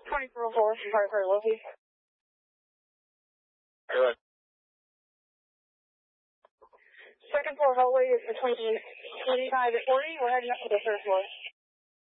2404, sorry for Luffy. Good. Second floor hallway is between 35 and 40. We're heading up to the third floor.